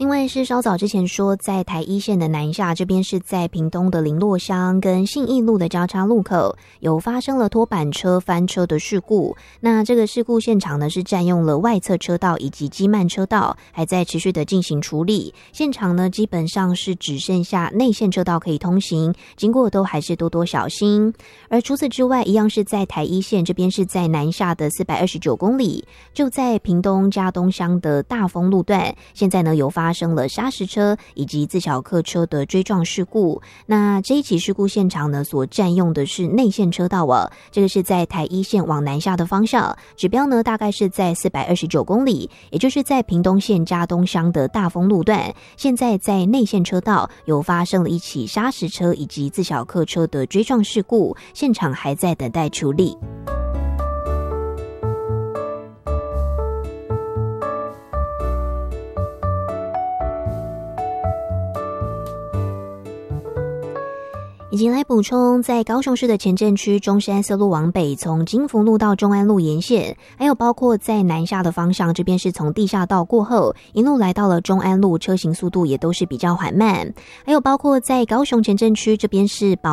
因为是稍早之前说，在台一线的南下这边是在屏东的麟洛乡跟信义路的交叉路口有发生了拖板车翻车的事故。那这个事故现场呢是占用了外侧车道以及机慢车道，还在持续的进行处理。现场呢基本上是只剩下内线车道可以通行，经过都还是多多小心。而除此之外，一样是在台一线这边是在南下的429公里，就在屏东嘉东乡的大丰路段，现在呢有发生了砂石车以及自小客车的追撞事故。那这一起事故现场呢所占用的是内线车道这个是在台一线往南下的方向，指标呢大概是在429公里，也就是在屏东县嘉东乡的大丰路段，现在在内线车道有发生了一起砂石车以及自小客车的追撞事故，现场还在等待处理。以及来补充，在高雄市的前镇区中山四路往北，从金福路到中安路沿线，还有包括在南下的方向，这边是从地下道过后一路来到了中安路，车行速度也都是比较缓慢。还有包括在高雄前镇区这边是